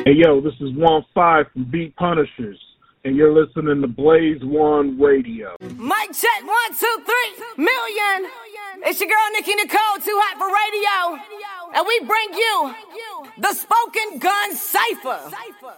Hey, yo, this is 1-5 from Beat Punishers, and you're listening to Blaze One Radio. Mic check, 1, 2, 3, million. It's your girl, Nikki Nicole, too hot for radio. And we bring you the Spoken Gun Cypher.